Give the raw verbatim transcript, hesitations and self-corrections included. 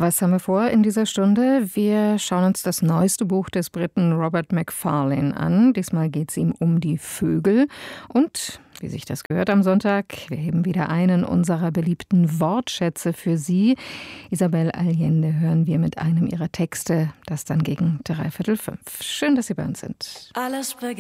Was haben wir vor in dieser Stunde? Wir schauen uns das neueste Buch des Briten Robert Macfarlane an. Diesmal geht es ihm um die Vögel. Und, wie sich das gehört am Sonntag, wir heben wieder einen unserer beliebten Wortschätze für Sie. Isabel Allende hören wir mit einem ihrer Texte, das dann gegen dreiviertel fünf. Schön, dass Sie bei uns sind. Alles begann